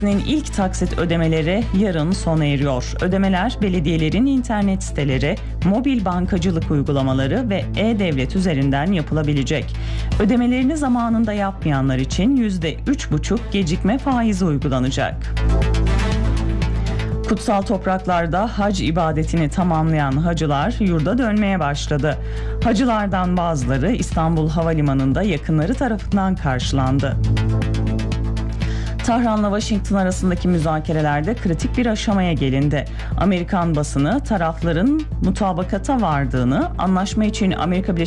ilk taksit ödemeleri yarın sona eriyor. Ödemeler belediyelerin internet siteleri, mobil bankacılık uygulamaları ve e-devlet üzerinden yapılabilecek. Ödemelerini zamanında yapmayanlar için %3,5 gecikme faizi uygulanacak. Kutsal topraklarda hac ibadetini tamamlayan hacılar yurda dönmeye başladı. Hacılardan bazıları İstanbul Havalimanı'nda yakınları tarafından karşılandı. Tahran'la Washington arasındaki müzakerelerde kritik bir aşamaya gelindi. Amerikan basını tarafların mutabakata vardığını, anlaşma için Amerika Birleşik